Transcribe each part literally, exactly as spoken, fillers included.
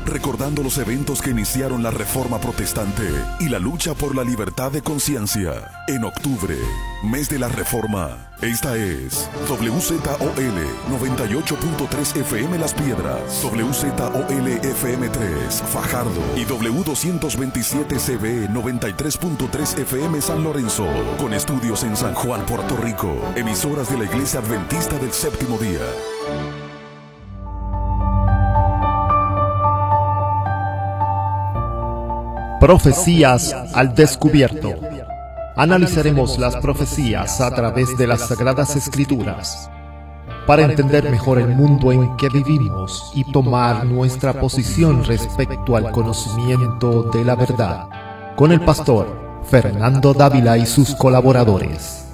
recordando los eventos que iniciaron la Reforma Protestante y la lucha por la libertad de conciencia. En octubre, mes de la Reforma, esta es W Z O L noventa y ocho punto tres F M Las Piedras, W Z O L F M tres Fajardo y W doscientos veintisiete C B noventa y tres punto tres F M San Lorenzo, con estudios en San Juan, Puerto Rico, emisoras de la Iglesia Adventista del Séptimo Día. Profecías al descubierto. Analizaremos las profecías a través de las Sagradas Escrituras para entender mejor el mundo en que vivimos y tomar nuestra posición respecto al conocimiento de la verdad, con el pastor Fernando Dávila y sus colaboradores.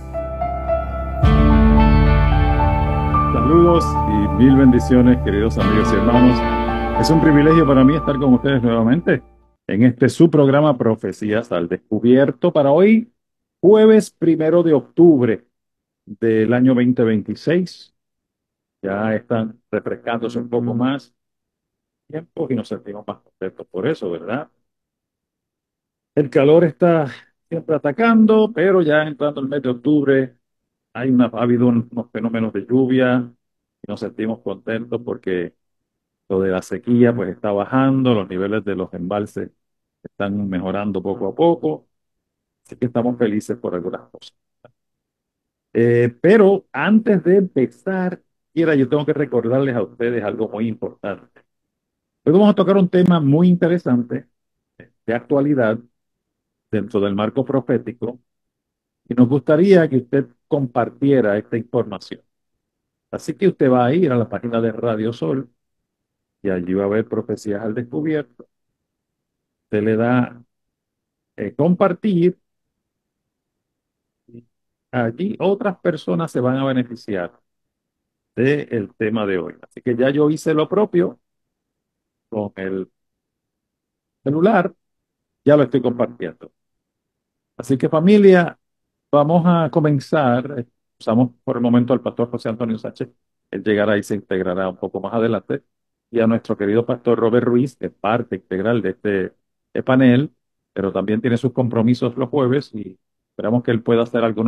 Saludos y mil bendiciones, queridos amigos y hermanos. Es un privilegio para mí estar con ustedes nuevamente en este su programa Profecías al Descubierto para hoy, jueves primero de octubre del año veinte veintiséis. Ya están refrescándose un poco más tiempos y nos sentimos más contentos por eso, ¿verdad? El calor está siempre atacando, pero ya entrando el mes de octubre hay una, ha habido un- unos fenómenos de lluvia y nos sentimos contentos porque lo de la sequía pues está bajando, los niveles de los embalses están mejorando poco a poco. Así que estamos felices por algunas cosas. Eh, pero antes de empezar, quiera, yo tengo que recordarles a ustedes algo muy importante. Hoy vamos a tocar un tema muy interesante, de actualidad, dentro del marco profético, y nos gustaría que usted compartiera esta información. Así que usted va a ir a la página de Radio Sol y allí va a ver Profecías al Descubierto. Usted le da eh, compartir y allí otras personas se van a beneficiar del tema de hoy. Así que ya yo hice lo propio con el celular, ya lo estoy compartiendo. Así que familia, vamos a comenzar. Usamos por el momento al pastor José Antonio Sánchez. Él llegará y se integrará un poco más adelante. Y a nuestro querido pastor Robert Ruiz, que es parte integral de este eh, panel, pero también tiene sus compromisos los jueves y esperamos que él pueda hacer algunos